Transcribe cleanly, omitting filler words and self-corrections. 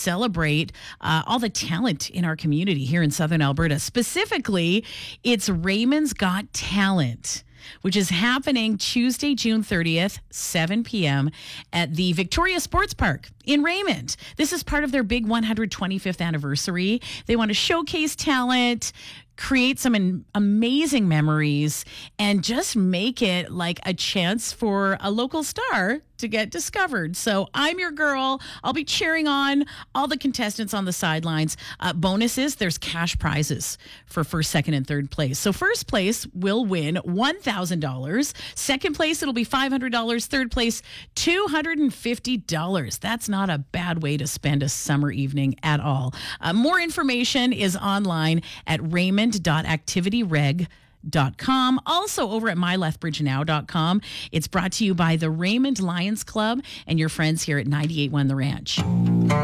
celebrate all the talent in our community here in Southern Alberta. Specifically, it's Raymond's Got Talent, which is happening Tuesday, June 30th, 7 p.m. at the Victoria Sports Park in Raymond. This is part of their big 125th anniversary. They want to showcase talent, create some amazing memories, and just make it like a chance for a local star to get discovered. So I'm your girl. I'll be cheering on all the contestants on the sidelines. Bonuses, there's cash prizes for first, second, and third place. So first place will win $1,000. Second place, it'll be $500. Third place, $250. That's not a bad way to spend a summer evening at all. More information is online at raymond.activityreg.com. Also over at mylethbridgenow.com. It's brought to you by the Raymond Lions Club and your friends here at 98.1 The Ranch.